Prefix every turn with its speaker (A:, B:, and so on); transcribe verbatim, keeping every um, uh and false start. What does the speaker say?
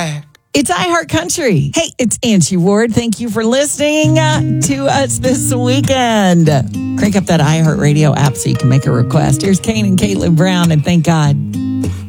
A: back.
B: It's iHeart Country. Hey, it's Angie Ward. Thank you for listening uh, to us this weekend. Crank up that iHeart Radio app so you can make a request. Here's Kane and Caitlin Brown, and thank God.